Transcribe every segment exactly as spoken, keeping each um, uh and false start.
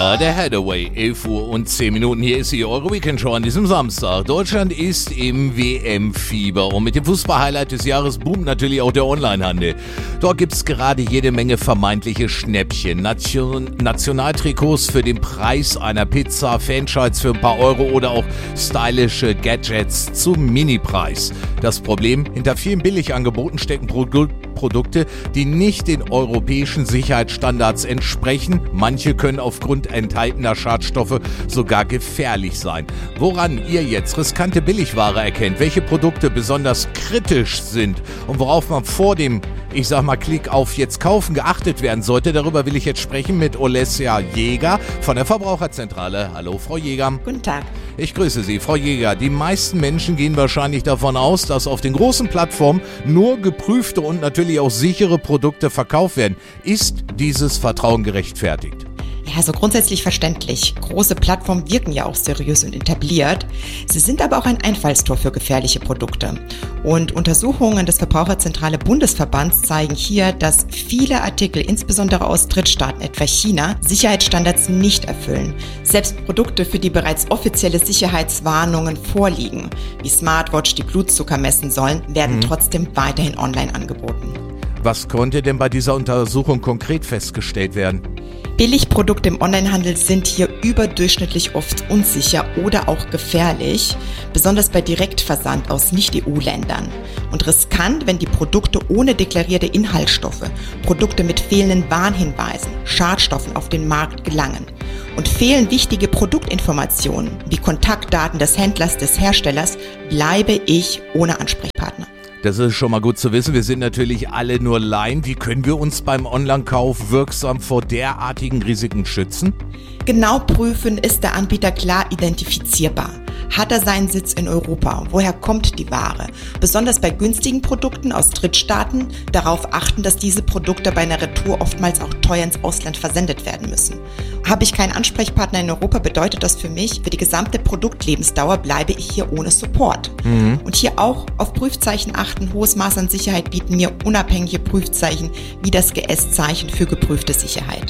Uh, der Hathaway, elf Uhr und zehn Minuten. Hier ist die eure Weekend-Show an diesem Samstag. Deutschland ist im W M-Fieber und mit dem Fußball-Highlight des Jahres boomt natürlich auch der Onlinehandel. Dort gibt's gerade jede Menge vermeintliche Schnäppchen. Nation- Nationaltrikots für den Preis einer Pizza, Fanschals für ein paar Euro oder auch stylische Gadgets zum Minipreis. Das Problem, hinter vielen Billigangeboten stecken Produ- Produkte, die nicht den europäischen Sicherheitsstandards entsprechen. Manche können aufgrund enthaltener Schadstoffe sogar gefährlich sein. Woran ihr jetzt riskante Billigware erkennt, welche Produkte besonders kritisch sind und worauf man vor dem, ich sag mal, Klick auf jetzt kaufen geachtet werden sollte, darüber will ich jetzt sprechen mit Olesja Jäger von der Verbraucherzentrale. Hallo, Frau Jäger. Guten Tag. Ich grüße Sie, Frau Jäger. Die meisten Menschen gehen wahrscheinlich davon aus, dass auf den großen Plattformen nur geprüfte und natürlich auch sichere Produkte verkauft werden. Ist dieses Vertrauen gerechtfertigt? Ja, so grundsätzlich verständlich. Große Plattformen wirken ja auch seriös und etabliert. Sie sind aber auch ein Einfallstor für gefährliche Produkte. Und Untersuchungen des Verbraucherzentrale Bundesverbands zeigen hier, dass viele Artikel, insbesondere aus Drittstaaten, etwa China, Sicherheitsstandards nicht erfüllen. Selbst Produkte, für die bereits offizielle Sicherheitswarnungen vorliegen, wie Smartwatch, die Blutzucker messen sollen, werden mhm. trotzdem weiterhin online angeboten. Was konnte denn bei dieser Untersuchung konkret festgestellt werden? Billigprodukte im Onlinehandel sind hier überdurchschnittlich oft unsicher oder auch gefährlich, besonders bei Direktversand aus Nicht-E U-Ländern. Und riskant, wenn die Produkte ohne deklarierte Inhaltsstoffe, Produkte mit fehlenden Warnhinweisen, Schadstoffen auf den Markt gelangen. Und fehlen wichtige Produktinformationen wie Kontaktdaten des Händlers, des Herstellers, bleibe ich ohne Ansprechpartner. Das ist schon mal gut zu wissen. Wir sind natürlich alle nur Laien. Wie können wir uns beim Online-Kauf wirksam vor derartigen Risiken schützen? Genau prüfen, ist der Anbieter klar identifizierbar. Hat er seinen Sitz in Europa? Woher kommt die Ware? Besonders bei günstigen Produkten aus Drittstaaten darauf achten, dass diese Produkte bei einer Retour oftmals auch teuer ins Ausland versendet werden müssen. Habe ich keinen Ansprechpartner in Europa, bedeutet das für mich, für die gesamte Produktlebensdauer bleibe ich hier ohne Support. Mhm. Und hier auch auf Prüfzeichen achten. Hohes Maß an Sicherheit bieten mir unabhängige Prüfzeichen wie das G S-Zeichen für geprüfte Sicherheit.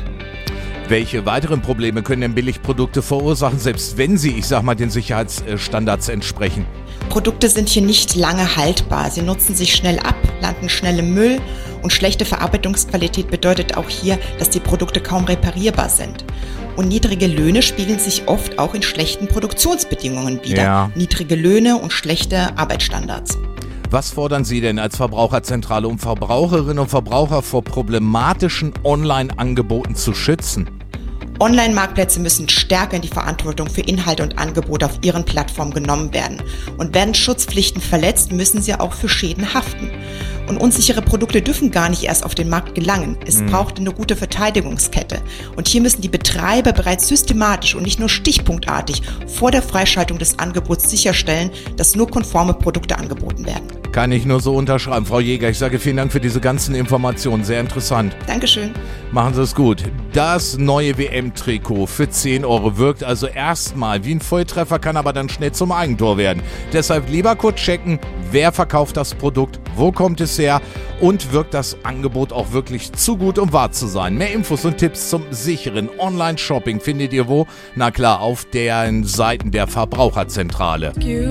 Welche weiteren Probleme können denn Billigprodukte verursachen, selbst wenn sie, ich sag mal, den Sicherheitsstandards entsprechen? Produkte sind hier nicht lange haltbar. Sie nutzen sich schnell ab, landen schnell im Müll und schlechte Verarbeitungsqualität bedeutet auch hier, dass die Produkte kaum reparierbar sind. Und niedrige Löhne spiegeln sich oft auch in schlechten Produktionsbedingungen wider. Ja. Niedrige Löhne und schlechte Arbeitsstandards. Was fordern Sie denn als Verbraucherzentrale, um Verbraucherinnen und Verbraucher vor problematischen Online-Angeboten zu schützen? Online-Marktplätze müssen stärker in die Verantwortung für Inhalte und Angebote auf ihren Plattformen genommen werden. Und werden Schutzpflichten verletzt, müssen sie auch für Schäden haften. Und unsichere Produkte dürfen gar nicht erst auf den Markt gelangen. Es mhm. braucht eine gute Verteidigungskette. Und hier müssen die Betreiber bereits systematisch und nicht nur stichpunktartig vor der Freischaltung des Angebots sicherstellen, dass nur konforme Produkte angeboten werden. Kann ich nur so unterschreiben. Frau Jäger, ich sage vielen Dank für diese ganzen Informationen. Sehr interessant. Dankeschön. Machen Sie es gut. Das neue W M-Trikot für zehn Euro wirkt also erstmal wie ein Volltreffer, kann aber dann schnell zum Eigentor werden. Deshalb lieber kurz checken, wer verkauft das Produkt, wo kommt es her und wirkt das Angebot auch wirklich zu gut, um wahr zu sein. Mehr Infos und Tipps zum sicheren Online-Shopping findet ihr wo? Na klar, auf den Seiten der Verbraucherzentrale.